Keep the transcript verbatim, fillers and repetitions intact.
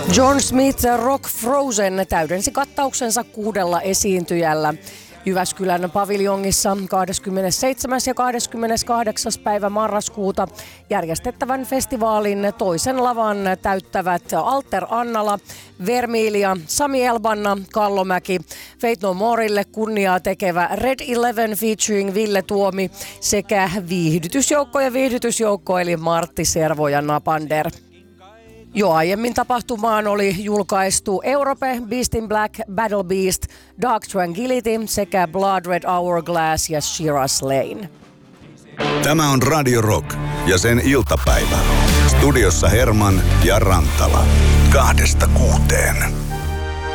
John Smith Rock Frozen täydensi kattauksensa kuudella esiintyjällä. Jyväskylän paviljongissa kahdeskymmenesseitsemäs ja kahdeskymmeneskahdeksas päivä marraskuuta järjestettävän festivaalin toisen lavan täyttävät Alter Annala, Vermilia, Sami Elbanna, Kallomäki, Faith No Morelle kunniaa tekevä Red Eleven featuring Ville Tuomi sekä viihdytysjoukko ja viihdytysjoukko eli Martti Servo ja Napander. Jo aiemmin tapahtumaan oli julkaistu Europe, Beast in Black, Battle Beast, Dark Tranquility sekä Blood Red Hourglass ja Shiraz Lane. Tämä on Radio Rock ja sen iltapäivä. Studiossa Herman ja Rantala. Kahdesta kuuteen.